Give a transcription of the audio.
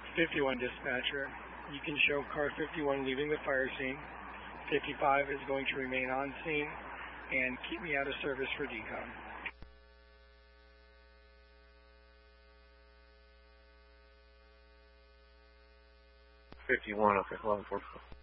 51 dispatcher. You can show car 51 leaving the fire scene. 55 is going to remain on scene and keep me out of service for decon. 51, okay, law enforcement.